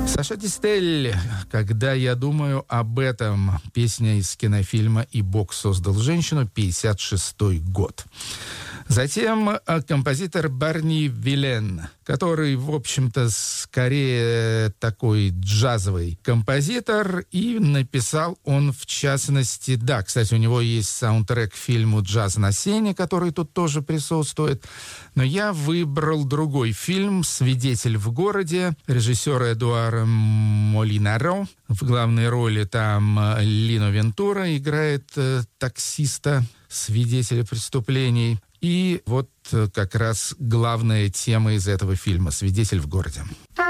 Саша Дистель, «Когда я думаю об этом», песня из кинофильма «И Бог создал женщину», 1956 год. Затем композитор Барни Вилен, который, в общем-то, скорее такой джазовый композитор, и написал он, в частности, да, кстати, у него есть саундтрек к фильму «Джаз на сене», который тут тоже присутствует, но я выбрал другой фильм «Свидетель в городе» режиссера Эдуара Молинаро. В главной роли там Лино Вентура играет таксиста, свидетеля преступлений. И вот как раз главная тема из этого фильма «Свидетель в городе».